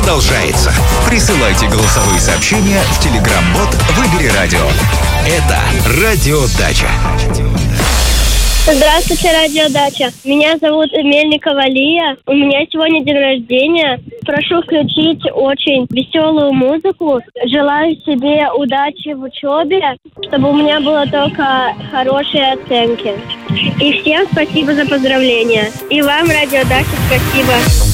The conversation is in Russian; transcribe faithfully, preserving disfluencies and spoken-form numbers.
продолжается. Присылайте голосовые сообщения в телеграм-бот «Выбери радио». Это «Радио Дача». Здравствуйте, Радио Дача. Меня зовут Мельникова Лия. У меня сегодня день рождения. Прошу включить очень веселую музыку. Желаю себе удачи в учебе, чтобы у меня было только хорошие оценки. И всем спасибо за поздравления. И вам, Радио Дача, спасибо.